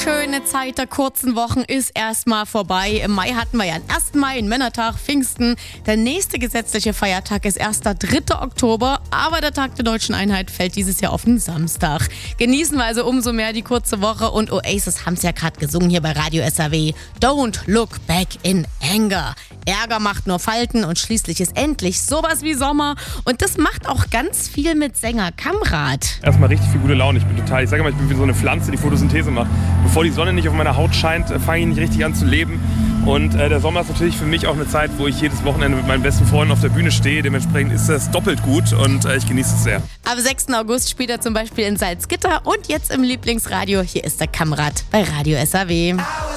schöne Zeit der kurzen Wochen ist erstmal vorbei. Im Mai hatten wir ja den 1. Mai, den Männertag, Pfingsten. Der nächste gesetzliche Feiertag ist erst der 3. Oktober, aber der Tag der Deutschen Einheit fällt dieses Jahr auf den Samstag. Genießen wir also umso mehr die kurze Woche und Oasis haben es ja gerade gesungen hier bei Radio SAW. Don't look back in anger. Ärger macht nur Falten und schließlich ist endlich sowas wie Sommer. Und das macht auch ganz viel mit Sänger Kamrat. Erstmal richtig viel gute Laune. Ich sage mal, ich bin wie so eine Pflanze, die Photosynthese macht. Bevor die Sonne nicht auf meiner Haut scheint, fange ich nicht richtig an zu leben. Und der Sommer ist natürlich für mich auch eine Zeit, wo ich jedes Wochenende mit meinen besten Freunden auf der Bühne stehe. Dementsprechend ist das doppelt gut und ich genieße es sehr. Am 6. August spielt er zum Beispiel in Salzgitter und jetzt im Lieblingsradio. Hier ist der Kamrat bei Radio SAW.